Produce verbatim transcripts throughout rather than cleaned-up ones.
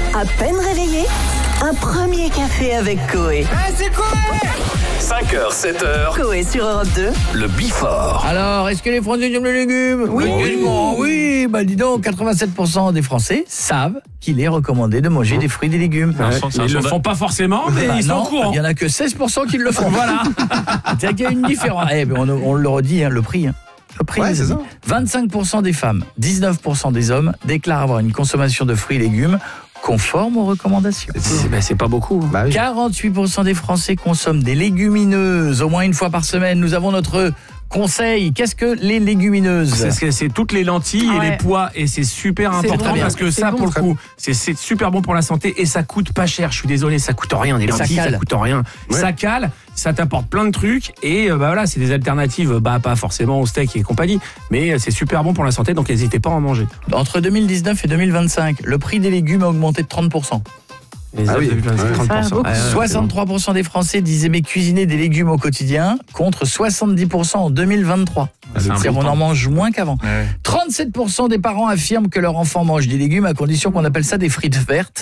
À peine réveillé, un premier café avec Coé. Ah, c'est Coé! cinq heures, sept heures. Coé sur Europe deux. Le Before. Alors, est-ce que les Français aiment les légumes? Oui. Oui, bon, oui. Bah dis donc, quatre-vingt-sept pour cent des Français savent qu'il est recommandé de manger des fruits et des légumes. Ouais, ils le font pas forcément, mais Bah ils sont non, au courant. il y en a que seize pour cent qui le font. Voilà. C'est qu'il y a une différence. Eh, ben, on, on le redit, hein, le prix. Hein. Le prix, Ouais, les c'est amis. ça. vingt-cinq pour cent des femmes, dix-neuf pour cent des hommes déclarent avoir une consommation de fruits et légumes conforme aux recommandations. C'est, ben, c'est pas beaucoup. Bah oui. quarante-huit pour cent des Français consomment des légumineuses au moins une fois par semaine. Nous avons notre conseil. Qu'est-ce que les légumineuses? C'est, c'est, c'est toutes les lentilles Ah ouais. et les pois, et c'est super C'est important bon, parce que c'est ça, bon. pour le coup, c'est, c'est super bon pour la santé et ça coûte pas cher. Je suis désolé, ça coûte rien. Les Et ça lentilles, ça, cale. coûte rien. Ouais. Ça cale, ça t'apporte plein de trucs et euh, bah voilà, c'est des alternatives, bah pas forcément au steak et compagnie, mais euh, c'est super bon pour la santé, donc n'hésitez pas à en manger. Entre deux mille dix-neuf et deux mille vingt-cinq, le prix des légumes a augmenté de trente pour cent. Les Ah œufs, oui. vous avez vu, c'est Ouais. trente pour cent. Ça, beaucoup. Ouais, ouais, soixante-trois pour cent des Français disent aimer cuisiner des légumes au quotidien contre soixante-dix pour cent en deux mille vingt-trois. c'est C'est-à-dire qu'on important. en mange moins qu'avant. Ouais, ouais. trente-sept pour cent des parents affirment que leur enfant mange des légumes à condition qu'on appelle ça des frites vertes.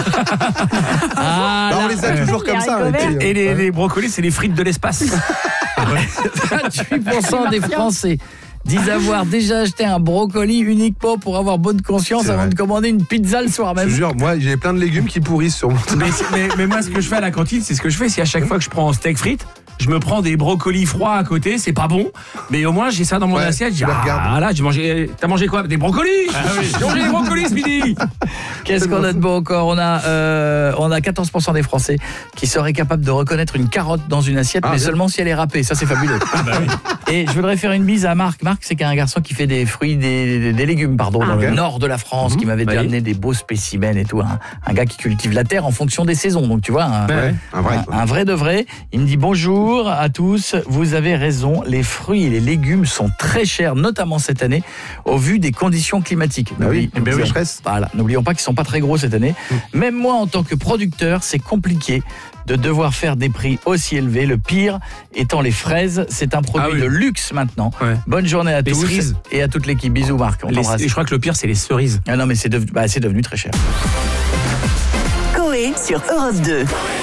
Ah, Bah, on là, les a toujours comme Les ça. haricots et puis, verts. euh, Et les, les brocolis, c'est les frites de l'espace. vingt-huit pour cent des Français disent avoir déjà acheté un brocoli uniquement pour avoir bonne conscience C'est avant vrai. de commander une pizza le soir Je même. te jure, moi j'ai plein de légumes qui pourrissent sur mon mais, c'est- mais, mais moi, ce que je fais à la cantine, c'est ce que je fais. C'est à chaque fois que je prends un steak frites, je me prends des brocolis froids à côté. C'est pas bon, mais au moins j'ai ça dans mon Ouais, assiette. Je dis, tu les regardes. ah là, j'ai mangé. T'as mangé quoi? Des brocolis? J'ai mangé des brocolis ce midi. Qu'est-ce qu'on a de beau encore? On a, euh, on a quatorze pour cent des Français qui seraient capables de reconnaître une carotte dans une assiette, Ah, mais bien. seulement si elle est râpée. Ça, c'est fabuleux. Et je voudrais faire une bise à Marc. Marc, c'est un garçon qui fait des fruits, des, des, des légumes, pardon, dans ok. le nord de la France, qui m'avait déjà oui. amené des beaux spécimens et tout. Un, un gars qui cultive la terre en fonction des saisons. Donc, tu vois, un, Ouais, un vrai. un, un vrai de vrai. Il me dit bonjour à tous. Vous avez raison. Les fruits et les légumes sont très chers, notamment cette année, au vu des conditions climatiques. Bah oui, N'oublie- une sécheresse. Voilà, n'oublions pas qu'ils sont pas très gros cette année. Même moi, en tant que producteur, c'est compliqué de devoir faire des prix aussi élevés. Le pire étant les fraises. C'est un produit Ah oui. de luxe maintenant. Ouais. Bonne journée à Les tous cerises. et à toute l'équipe. Bisous Marc, on Les- t'embrasse. et je crois que le pire, c'est les cerises. Ah non mais c'est devenu, bah, c'est devenu très cher. Coé sur Europe deux.